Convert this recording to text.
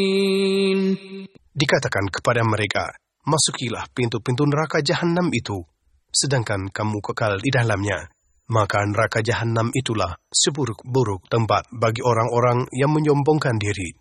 Dikatakan kepada mereka, masukilah pintu-pintu neraka Jahannam itu, sedangkan kamu kekal di dalamnya. Maka neraka Jahannam itulah seburuk-buruk tempat bagi orang-orang yang menyombongkan diri.